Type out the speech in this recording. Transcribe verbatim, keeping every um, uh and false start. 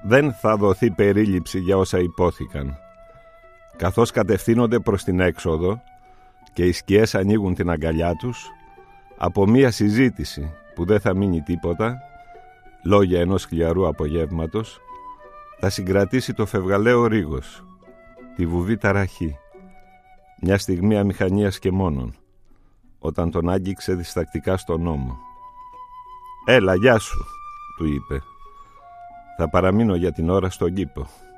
δεν θα δοθεί περίληψη για όσα υπόθηκαν. Καθώς κατευθύνονται προς την έξοδο και οι σκιές ανοίγουν την αγκαλιά τους, από μία συζήτηση που δεν θα μείνει τίποτα, λόγια ενός χλιαρού απογεύματος, θα συγκρατήσει το φευγαλαίο ρίγος, τη βουβή ταραχή, μια στιγμή αμηχανίας και μόνον, όταν τον άγγιξε διστακτικά στον ώμο. «Έλα, γεια σου», του είπε. «Θα παραμείνω για την ώρα στον κήπο».